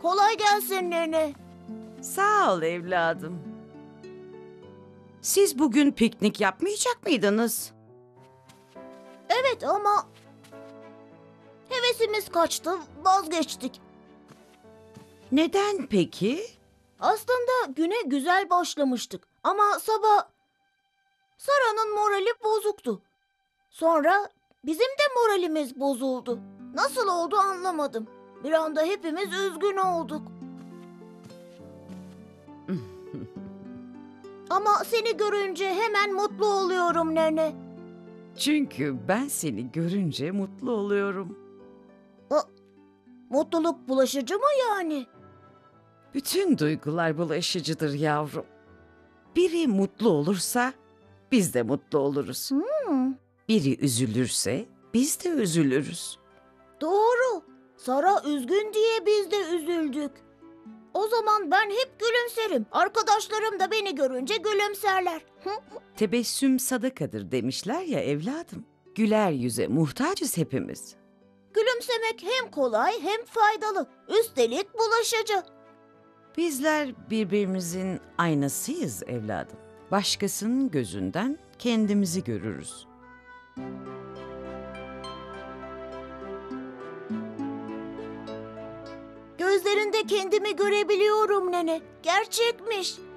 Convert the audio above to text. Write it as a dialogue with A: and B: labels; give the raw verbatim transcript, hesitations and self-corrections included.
A: Kolay gelsin nene.
B: Sağ ol evladım. Siz bugün piknik yapmayacak mıydınız?
A: Evet ama hevesimiz kaçtı, vazgeçtik.
B: Neden peki?
A: Aslında güne güzel başlamıştık ama sabah Sara'nın morali bozuktu. Sonra bizim de moralimiz bozuldu. Nasıl oldu anlamadım. Bir anda hepimiz üzgün olduk. Ama seni görünce hemen mutlu oluyorum nene.
B: Çünkü ben seni görünce mutlu oluyorum.
A: Mutluluk bulaşıcı mı yani?
B: Bütün duygular bulaşıcıdır yavrum. Biri mutlu olursa biz de mutlu oluruz.
A: Hmm,
B: Biri üzülürse biz de üzülürüz.
A: doğru. Sara üzgün diye biz de üzüldük. O zaman ben hep gülümserim. Arkadaşlarım da beni görünce gülümserler.
B: Tebessüm sadakadır demişler ya evladım. Güler yüze muhtacız hepimiz.
A: Gülümsemek hem kolay hem faydalı. Üstelik bulaşıcı.
B: Bizler birbirimizin aynasıyız evladım. Başkasının gözünden kendimizi görürüz.
A: Gözlerinde kendimi görebiliyorum nene. Gerçekmiş.